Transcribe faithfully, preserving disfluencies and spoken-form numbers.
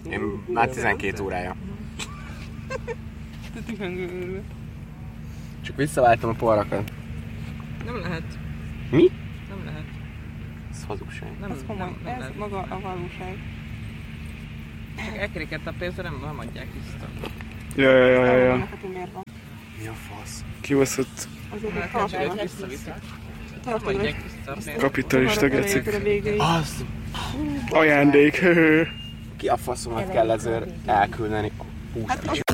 Én már tizenkét órája. Csak visszaváltam a poharakat. Nem lehet. Mi? Nem lehet. Ez hazugság. Nem, Ez komoly, nem, nem ez lehet. maga a valóság. Csak elkerikett a pénzt, nem, nem adják vissza. Ja, ja, ja, ja, ja. Annak a tündérben. Mi a fasz? Kibaszott Azért egy Elkezdődött tartalmat. vissza-vissza. Nem Tartalmat. adják vissza a pénzt. kapitalista gecik. Az! Ajándék. Ki a faszomat kell ezért elküldeni? Hát az